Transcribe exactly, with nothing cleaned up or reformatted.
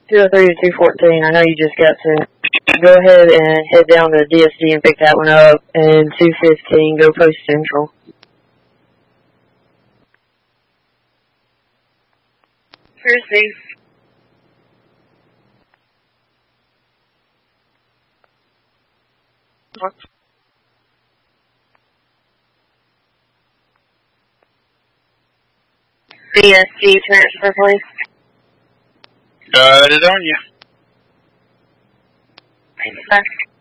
two oh three to two fourteen, I know you just got to go ahead and head down to D S D and pick that one up, and two fifteen, go post central. Received. D S D transfer, please. Got it on you. Thanks, sir.